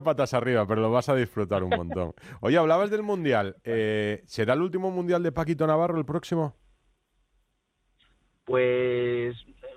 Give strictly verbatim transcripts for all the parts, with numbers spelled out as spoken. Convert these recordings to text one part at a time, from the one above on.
patas arriba, pero lo vas a disfrutar un montón. Oye, hablabas del Mundial. Eh, ¿será el último Mundial de Paquito Navarro el próximo? Pues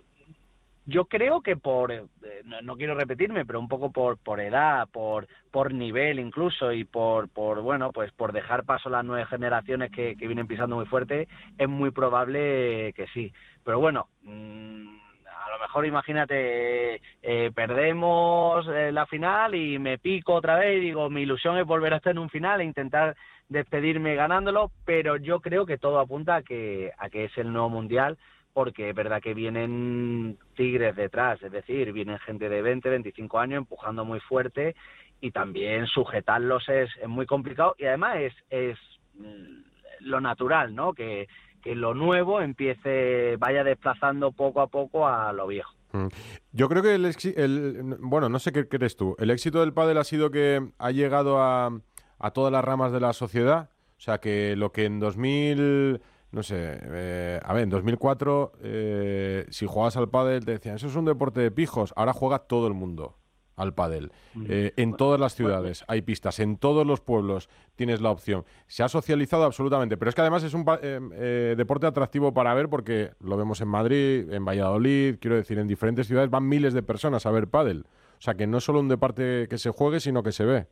yo creo que por, eh, no, no quiero repetirme, pero un poco por, por edad, por, por nivel incluso y por, por, bueno, pues por dejar paso a las nuevas generaciones que, que vienen pisando muy fuerte, es muy probable que sí. Pero bueno, mmm, a lo mejor imagínate, eh, perdemos eh, la final y me pico otra vez y digo, mi ilusión es volver a estar en un final e intentar despedirme ganándolo, pero yo creo que todo apunta a que, a que es el nuevo Mundial, porque es verdad que vienen tigres detrás, es decir, vienen gente de veinte, veinticinco años empujando muy fuerte y también sujetarlos es, es muy complicado y además es, es lo natural, ¿no? Que, que lo nuevo empiece, vaya desplazando poco a poco a lo viejo. Mm. Yo creo que el, exi- el bueno, no sé qué crees tú. El éxito del pádel ha sido que ha llegado a, a todas las ramas de la sociedad. O sea, que lo que en dos mil, no sé, eh, a ver, en dos mil cuatro, eh, si jugabas al pádel te decían, eso es un deporte de pijos. Ahora juega todo el mundo al pádel. Eh, en todas las ciudades hay pistas, en todos los pueblos tienes la opción. Se ha socializado absolutamente, pero es que además es un pa- eh, eh, deporte atractivo para ver porque lo vemos en Madrid, en Valladolid, quiero decir, en diferentes ciudades van miles de personas a ver pádel. O sea que no es solo un deporte que se juegue, sino que se ve.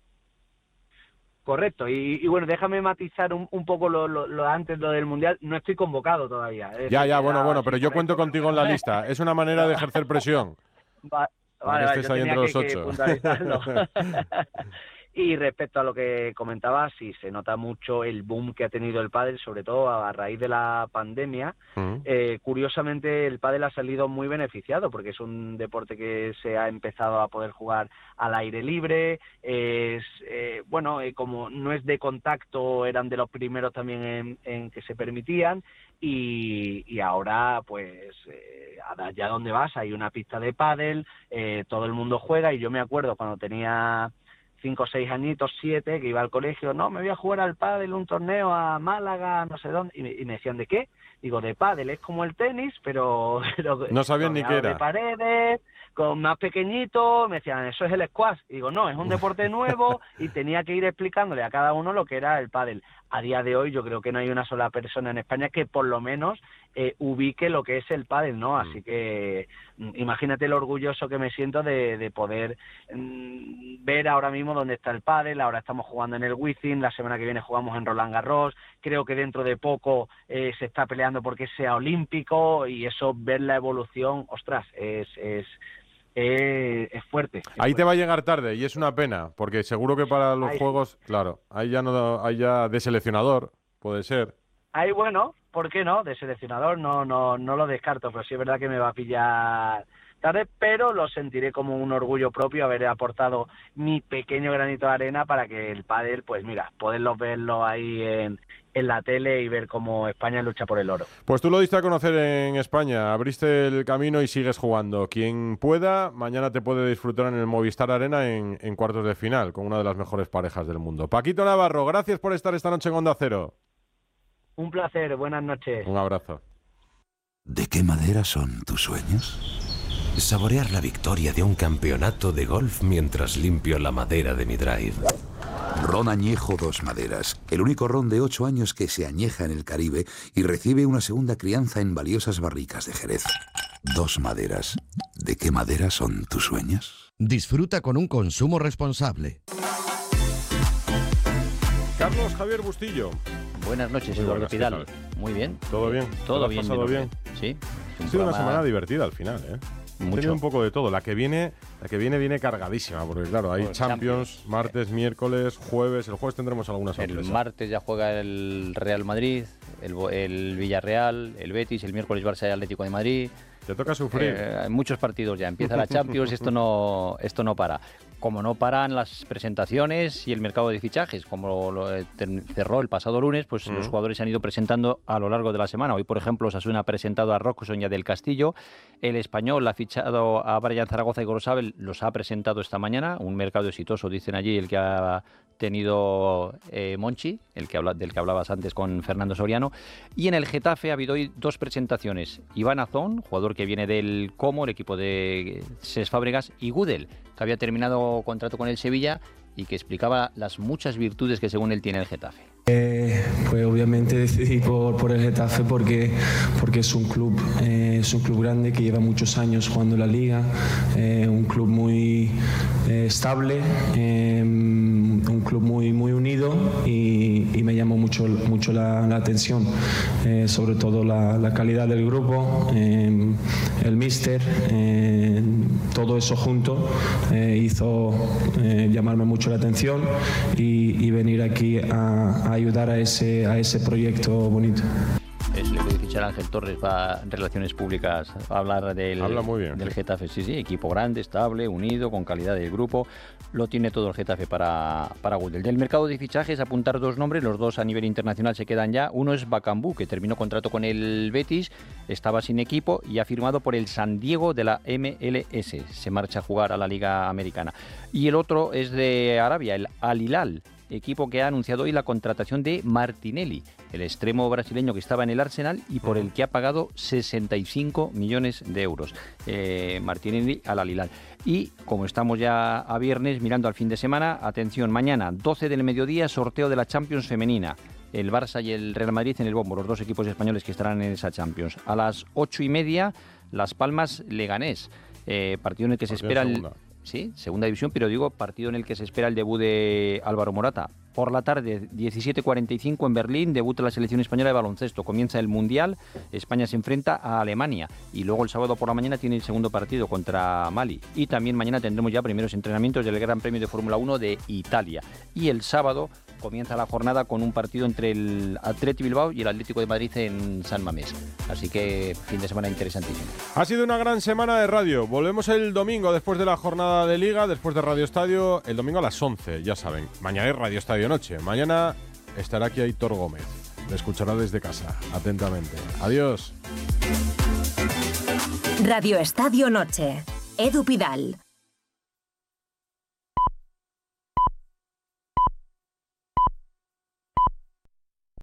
Correcto, y, y bueno, déjame matizar un, un poco lo, lo, lo antes, lo del Mundial, no estoy convocado todavía. Ya, Eso ya, bueno, queda bueno, pero yo cuento simplemente... contigo en la lista. Es una manera de ejercer presión Va, para que vale, vale, estés yo ahí tenía entre los que, que ocho. puntualizarlo. Y respecto a lo que comentabas, sí, se nota mucho el boom que ha tenido el pádel, sobre todo a raíz de la pandemia. Mm. Eh, curiosamente, el pádel ha salido muy beneficiado porque es un deporte que se ha empezado a poder jugar al aire libre. Es, eh, bueno, eh, como no es de contacto, eran de los primeros también en, en que se permitían. Y, y ahora, pues, eh, allá donde vas hay una pista de pádel, eh, todo el mundo juega. Y yo me acuerdo cuando tenía cinco, seis añitos, siete, que iba al colegio, no, me voy a jugar al pádel, un torneo a Málaga, no sé dónde, y me, y me decían, ¿de qué? Digo, de pádel, es como el tenis, pero, pero No sabían ni qué rodeado de era. paredes, con más pequeñito, me decían, eso es el squash. Digo, no, es un deporte nuevo, y tenía que ir explicándole a cada uno lo que era el pádel. A día de hoy yo creo que no hay una sola persona en España que por lo menos eh, ubique lo que es el pádel, ¿no? Así que imagínate lo orgulloso que me siento de, de poder mmm, ver ahora mismo dónde está el pádel. Ahora estamos jugando en el Wizzing, la semana que viene jugamos en Roland Garros, creo que dentro de poco eh, se está peleando porque sea olímpico, y eso, ver la evolución, ostras, es... es Eh, es fuerte. Es Ahí te fuerte. va a llegar tarde y es una pena, porque seguro que para los Ahí sí. juegos, claro, ahí ya no, hay ya de seleccionador, puede ser. Ahí, bueno, ¿por qué no? De seleccionador no, no, no lo descarto, pero sí es verdad que me va a pillar tarde, pero lo sentiré como un orgullo propio haber aportado mi pequeño granito de arena para que el pádel, pues mira, poderlo verlo ahí en, en la tele y ver cómo España lucha por el oro. Pues tú lo diste a conocer en España, abriste el camino y sigues jugando. Quien pueda, mañana te puede disfrutar en el Movistar Arena en, en cuartos de final, con una de las mejores parejas del mundo. Paquito Navarro, gracias por estar esta noche en Onda Cero. Un placer, buenas noches. Un abrazo. ¿De qué madera son tus sueños? Saborear la victoria de un campeonato de golf mientras limpio la madera de mi drive. Ron Añejo Dos Maderas, el único ron de ocho años que se añeja en el Caribe y recibe una segunda crianza en valiosas barricas de Jerez. Dos Maderas. ¿De qué madera son tus sueños? Disfruta con un consumo responsable. Carlos Javier Bustillo. Buenas noches, Muy Eduardo buenas, Pidal. ¿qué Muy bien. ¿Todo bien? Todo ¿Te lo has bien. pasado menos bien? mal. Sí. Ha sido una semana divertida al final, ¿eh? Ha Mucho. tenido un poco de todo. La que viene, la que viene viene cargadísima, porque claro, hay Pues Champions, Champions. martes, miércoles, jueves. El jueves tendremos alguna El sorpresa. martes ya juega el Real Madrid, el, Bo- el Villarreal, el Betis, el miércoles Barça y Atlético de Madrid. Te toca sufrir. Eh, hay muchos partidos ya. Empieza la Champions y esto no, esto no para. Como no paran las presentaciones y el mercado de fichajes, como lo eh, ter- cerró el pasado lunes, pues Mm. los jugadores se han ido presentando a lo largo de la semana. Hoy, por ejemplo, Osasuna ha presentado a Rocco Soña del Castillo. El Español ha fichado a Brian Zaragoza y Gorosabel, los ha presentado esta mañana. Un mercado exitoso, dicen allí, el que ha tenido eh, Monchi, el que habla, del que hablabas antes con Fernando Soriano, y en el Getafe ha habido hoy dos presentaciones. Iván Azón, jugador que viene del Como, el equipo de Cesc Fábregas, y Gudel, que había terminado contrato con el Sevilla y que explicaba las muchas virtudes que según él tiene el Getafe. Eh, pues obviamente decidí por, por el Getafe porque, porque es un club eh, es un club grande que lleva muchos años jugando en la liga, eh, un club muy eh, estable, eh, un club muy muy unido y, y me llamó mucho mucho la, la atención, eh, sobre todo la, la calidad del grupo, eh, el míster, eh, todo eso junto eh, hizo eh, llamarme mucho la atención y, y venir aquí a, a ayudar a ese, a ese proyecto bonito. Es lo que fichar Ángel Torres va en Relaciones Públicas a hablar del, Habla muy bien, del sí. Getafe. Sí, sí, equipo grande, estable, unido, con calidad del grupo. Lo tiene todo el Getafe para, para Gudel. Del mercado de fichajes, apuntar dos nombres, los dos a nivel internacional se quedan ya. Uno es Bakambu, que terminó contrato con el Betis, estaba sin equipo y ha firmado por el San Diego de la M L S. Se marcha a jugar a la Liga Americana. Y el otro es de Arabia, el Al Hilal, equipo que ha anunciado hoy la contratación de Martinelli, el extremo brasileño que estaba en el Arsenal y por el que ha pagado sesenta y cinco millones de euros. Eh, Martinelli al Al Hilal. Y como estamos ya a viernes, mirando al fin de semana, atención, mañana, doce del mediodía, sorteo de la Champions femenina. El Barça y el Real Madrid en el bombo, los dos equipos españoles que estarán en esa Champions. A las ocho y media, Las Palmas Leganés, eh, partido en el que se espera el... Sí, segunda división, pero digo partido en el que se espera el debut de Álvaro Morata. Por la tarde, diecisiete cuarenta y cinco en Berlín, debuta la selección española de baloncesto. Comienza el Mundial, España se enfrenta a Alemania. Y luego el sábado por la mañana tiene el segundo partido contra Mali. Y también mañana tendremos ya primeros entrenamientos del Gran Premio de Fórmula uno de Italia. Y el sábado comienza la jornada con un partido entre el Athletic Bilbao y el Atlético de Madrid en San Mamés. Así que fin de semana interesantísimo. Ha sido una gran semana de radio. Volvemos el domingo después de la jornada de Liga, después de Radio Estadio, el domingo a las once, ya saben. Mañana es Radio Estadio Noche. Mañana estará aquí Aitor Gómez. Le escuchará desde casa, atentamente. Adiós. Radio Estadio Noche. Edu Pidal.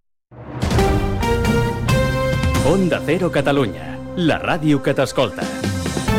Onda Cero Catalunya, la ràdio que t'escolta.